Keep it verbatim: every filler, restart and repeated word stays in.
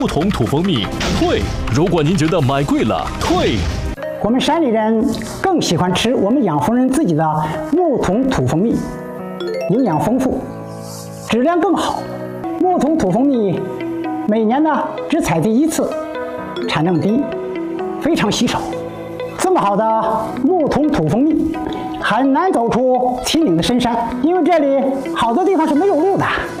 木桶土蜂蜜退。如果您觉得买贵了，退。 我们山里人更喜欢吃我们养蜂人自己的木桶土蜂蜜，营养丰富，质量更好。木桶土蜂蜜每年呢只采集一次，产量低，非常稀少。这么好的木桶土蜂蜜，很难走出秦岭的深山，因为这里好多地方是没有路的。